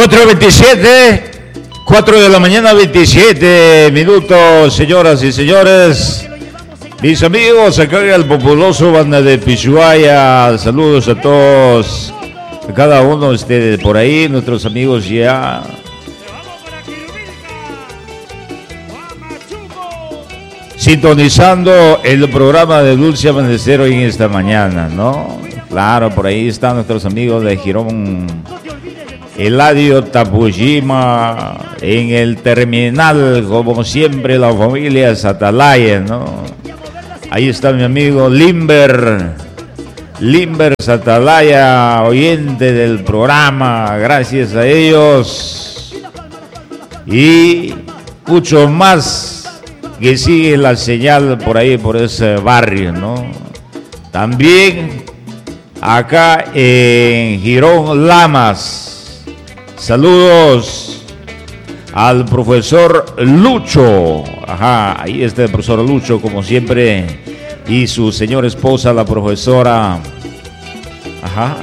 4:27, 4 de la mañana, 27 minutos, señoras y señores. Mis amigos, acá en el populoso Banda de Pishuaya, saludos a todos, a cada uno de ustedes por ahí, nuestros amigos ya. Sintonizando el programa de Dulce Amanecer hoy en esta mañana, ¿no? Claro, por ahí están nuestros amigos de Girón Eladio Tapujima, en el terminal, como siempre, la familia Satalaya, ¿no? Ahí está mi amigo Limber Satalaya, oyente del programa, gracias a ellos. Y mucho más que sigue la señal por ahí, por ese barrio, ¿no? También acá en Girón Lamas, saludos al profesor Lucho. Ajá, ahí está el profesor Lucho, como siempre, y su señora esposa, la profesora. Ajá.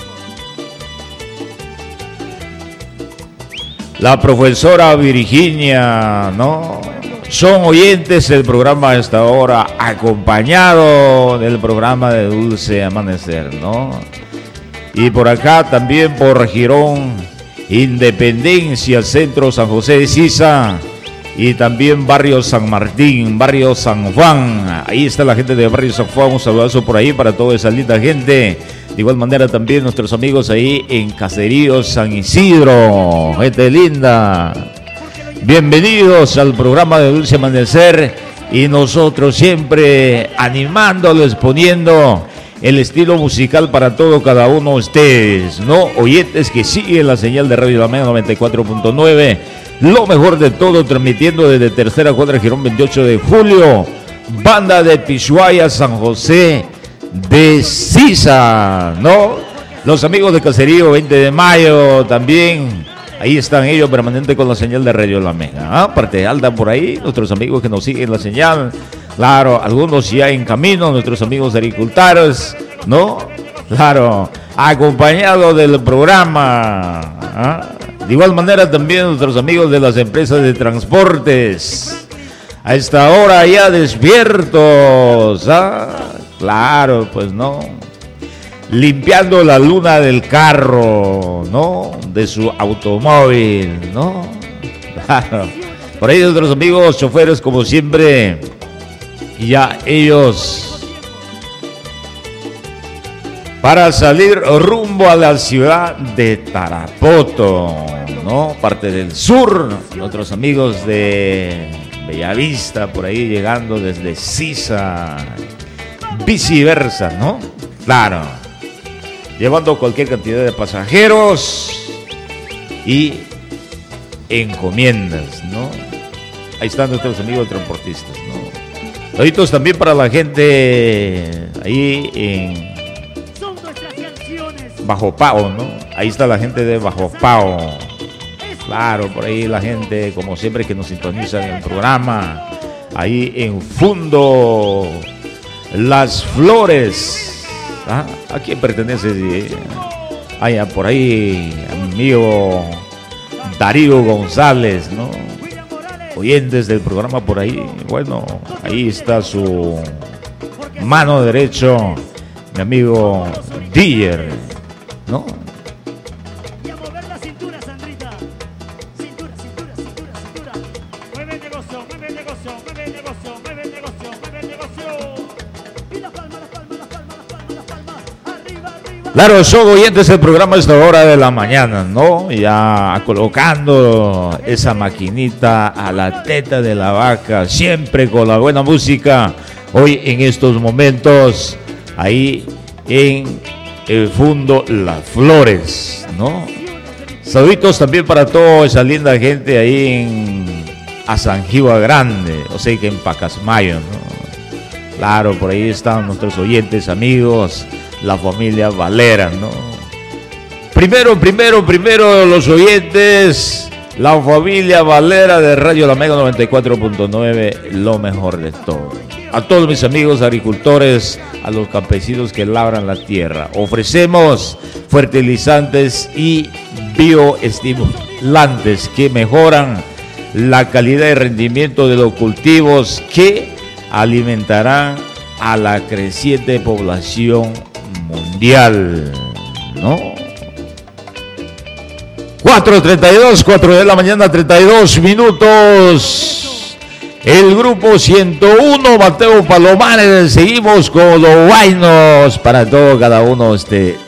La profesora Virginia, ¿no? Son oyentes del programa a esta hora, acompañado del programa de Dulce Amanecer, ¿no? Y por acá también por Girón Independencia, Centro San José de Sisa, y también Barrio San Martín, Barrio San Juan. Ahí está la gente de Barrio San Juan, un saludazo por ahí para toda esa linda gente. De igual manera también nuestros amigos ahí en Caserío San Isidro, gente linda. Bienvenidos al programa de Dulce Amanecer, y nosotros siempre animándoles, poniendo el estilo musical para todo cada uno de ustedes, ¿no? Oyentes que siguen la señal de Radio La Mega 94.9, lo mejor de todo, transmitiendo desde Tercera Cuadra, Girón 28 de Julio, Banda de Pishuaya, San José de Sisa, ¿no? Los amigos de Caserío 20 de Mayo también. Ahí están ellos permanente con la señal de Radio La Mega. Aparte, Alda por ahí, nuestros amigos que nos siguen la señal. Claro, algunos ya en camino, nuestros amigos agricultores, ¿no? Claro, acompañado del programa. De igual manera también nuestros amigos de las empresas de transportes. A esta hora ya despiertos. Claro, pues no. Limpiando la luna del carro, ¿no? De su automóvil, ¿no? Claro. Por ahí nuestros amigos choferes, como siempre, ya ellos para salir rumbo a la ciudad de Tarapoto, ¿no? Parte del sur, nuestros amigos de Bellavista, por ahí llegando desde Sisa, viceversa, ¿no? Claro. Llevando cualquier cantidad de pasajeros y encomiendas, ¿no? Ahí están nuestros amigos transportistas, ¿no? Saluditos también para la gente ahí en Bajo Pao, ¿no? Ahí está la gente de Bajo Pao. Claro, por ahí la gente, como siempre, que nos sintoniza en el programa. Ahí en Fundo Las Flores. ¿A quién pertenece? Allá por ahí, amigo Darío González, ¿no? Oyentes del programa por ahí. Bueno, ahí está su mano derecho, mi amigo Diller, ¿no? Claro, son oyentes del programa a esta hora de la mañana, ¿no? Ya colocando esa maquinita a la teta de la vaca, siempre con la buena música. Hoy en estos momentos, ahí en el Fundo Las Flores, ¿no? Saluditos también para toda esa linda gente ahí en Azanjiwa Grande, o sea que en Pacasmayo, ¿no? Claro, por ahí están nuestros oyentes, amigos, la familia Valera, ¿no? Primero los oyentes La familia Valera de Radio La Mega 94.9, lo mejor de todo. A todos mis amigos agricultores, a los campesinos que labran la tierra, ofrecemos fertilizantes y bioestimulantes que mejoran la calidad y rendimiento de los cultivos que alimentarán a la creciente población mundial, ¿no? 4:32, 4 de la mañana, 32 minutos. El grupo 101, Mateo Palomares. Seguimos con los guainos para todo cada uno